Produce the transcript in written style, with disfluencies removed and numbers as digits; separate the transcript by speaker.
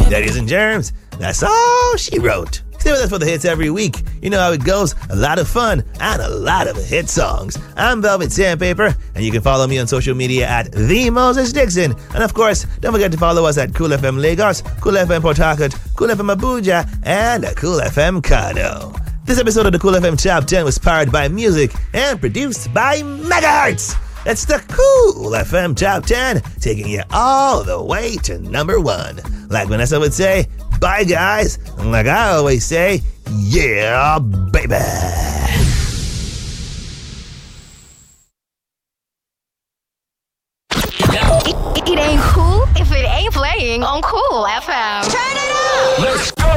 Speaker 1: Ladies and germs, that's all she wrote. Stay with us for the hits every week. You know how it goes. A lot of fun and a lot of hit songs. I'm Velvet Sandpaper, and you can follow me on social media at The Moses Dixon. And of course, don't forget to follow us at Cool FM Lagos, Cool FM Port Harcourt, Cool FM Abuja, and Cool FM Kano. This episode of the Cool FM Top 10 was powered by music and produced by Megahertz. It's the Cool FM Top 10, taking you all the way to number 1. Like Vanessa would say, bye guys. And like I always say, yeah, baby.
Speaker 2: It ain't cool if it ain't playing on Cool FM. Turn it up!
Speaker 3: Let's go!